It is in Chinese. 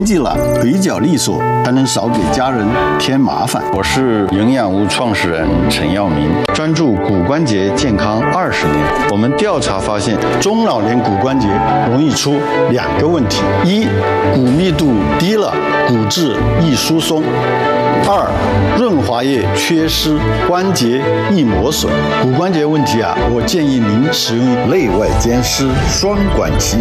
记了，腿脚利索，才能少给家人添麻烦。 我是营养屋创始人陈耀明，专注骨关节健康20年。我们调查发现， 中老年骨关节容易出2个问题：一，骨密度低了，骨质易疏松；二，润滑液缺失，关节易磨损。骨关节问题我建议您使用内外兼施，双管齐